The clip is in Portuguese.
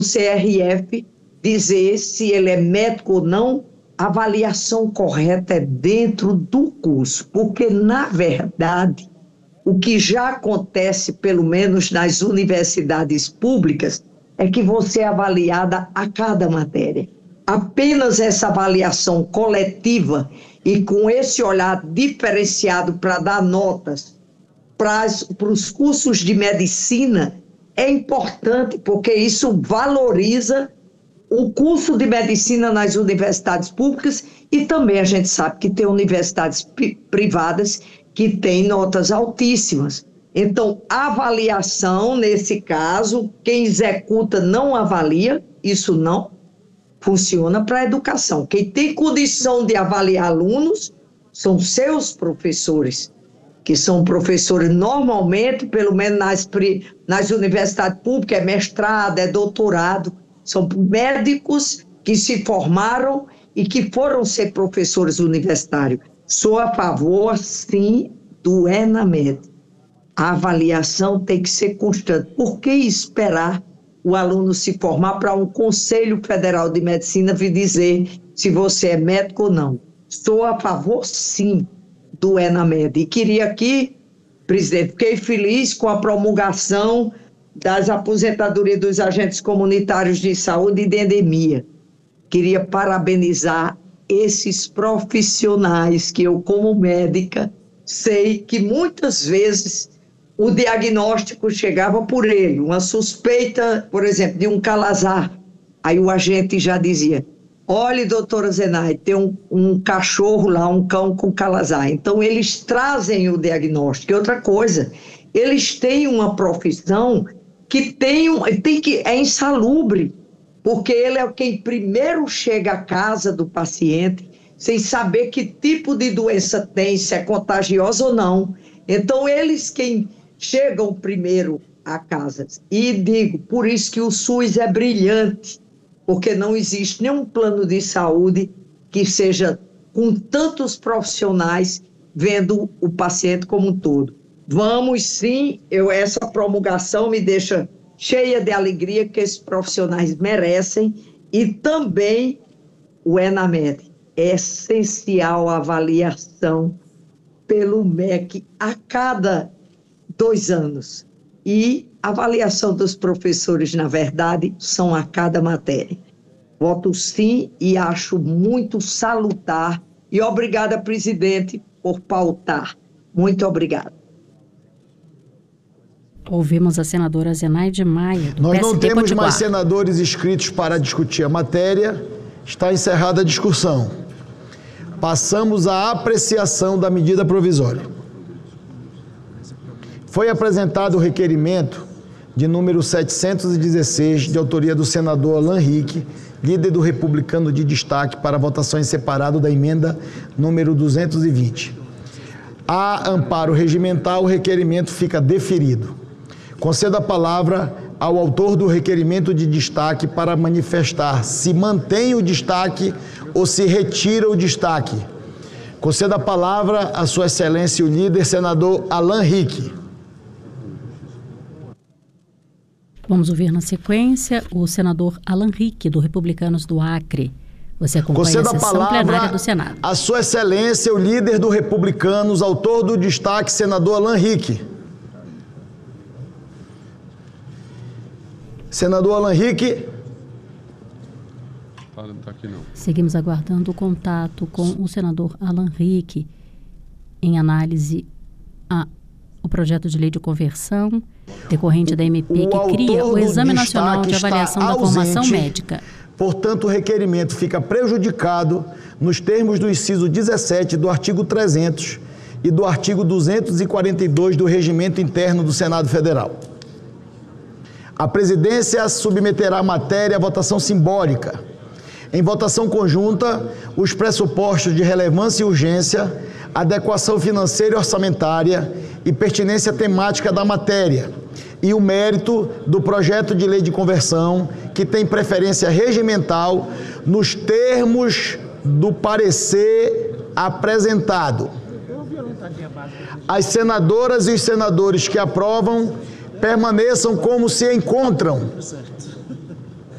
CRF dizer se ele é médico ou não. A avaliação correta é dentro do curso, porque, na verdade, o que já acontece, pelo menos nas universidades públicas, é que você é avaliada a cada matéria. Apenas essa avaliação coletiva e com esse olhar diferenciado para dar notas para os cursos de medicina é importante, porque isso valoriza o curso de medicina nas universidades públicas e também a gente sabe que tem universidades privadas que têm notas altíssimas. Então, a avaliação, nesse caso, quem executa não avalia, isso não funciona para a educação. Quem tem condição de avaliar alunos são seus professores, que são professores normalmente, pelo menos nas universidades públicas, é mestrado, é doutorado, são médicos que se formaram e que foram ser professores universitários. Sou a favor, sim, do ENAMED. A avaliação tem que ser constante. Por que esperar o aluno se formar para um Conselho Federal de Medicina vir dizer se você é médico ou não? Sou a favor, sim, do ENAMED. E queria aqui, presidente, fiquei feliz com a promulgação das aposentadorias dos agentes comunitários de saúde e de endemia. Queria parabenizar esses profissionais que eu, como médica, sei que muitas vezes o diagnóstico chegava por ele, uma suspeita, por exemplo, de um calazar. Aí o agente já dizia, olha, doutora Zenaide, tem um cachorro lá, um cão com calazar. Então, eles trazem o diagnóstico. E outra coisa, eles têm uma profissão que é insalubre, porque ele é quem primeiro chega à casa do paciente, sem saber que tipo de doença tem, se é contagiosa ou não. Então, eles quem chegam primeiro à casa. E digo, por isso que o SUS é brilhante, porque não existe nenhum plano de saúde que seja com tantos profissionais vendo o paciente como um todo. Vamos sim, essa promulgação me deixa cheia de alegria que esses profissionais merecem e também o ENAMED. É essencial a avaliação pelo MEC a cada 2 anos. E a avaliação dos professores, na verdade, são a cada matéria. Voto sim e acho muito salutar. E obrigada, presidente, por pautar. Muito obrigada. Ouvimos a senadora Zenaide Maia, do Nós PSD não temos Potiguar. mais senadores inscritos para discutir a matéria. Está encerrada a discussão. Passamos à apreciação da medida provisória. Foi apresentado o requerimento de número 716, de autoria do senador Alan Rick, líder do Republicano de Destaque, para votação em separado da emenda número 220. A amparo regimental, o requerimento fica deferido. Concedo a palavra ao autor do requerimento de destaque para manifestar se mantém o destaque ou se retira o destaque. Concedo a palavra a Sua Excelência, o líder, senador Alan Rick. Vamos ouvir na sequência o senador Alan Rick, do Republicanos do Acre. Você acompanha a sessão plenária do Senado. A Sua Excelência, o líder do Republicanos, autor do destaque, senador Alan Rick. Senador Alan Rick. Não está aqui, não. Seguimos aguardando o contato com o senador Alan Rick em análise o projeto de lei de conversão decorrente da MP que cria o Exame Nacional de Avaliação da Formação Médica. Portanto, o requerimento fica prejudicado nos termos do inciso 17 do artigo 300 e do artigo 242 do Regimento Interno do Senado Federal. A presidência submeterá a matéria à votação simbólica. Em votação conjunta, os pressupostos de relevância e urgência, adequação financeira e orçamentária e pertinência temática da matéria e o mérito do projeto de lei de conversão, que tem preferência regimental nos termos do parecer apresentado. As senadoras e os senadores que aprovam permaneçam como se encontram.